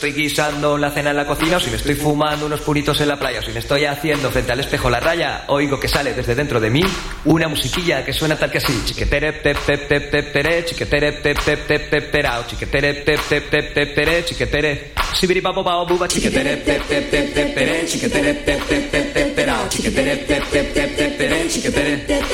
estoy guisando la cena en la cocina, o si me estoy fumando unos puritos en la playa, o si me estoy haciendo frente al espejo la raya, oigo que sale desde dentro de mí una musiquilla que suena tal que así: chiquetere pe pe pe pe pere, chiquetere pe pe pe pe perao, chiquetere pe pe pe pe pere, chiquetere sibiri papo pao buba, chiquetere pe pe pe pe pere, chiquetere pe pe pe pe perao, chiquetere pe pe pe pe pere, chiquetere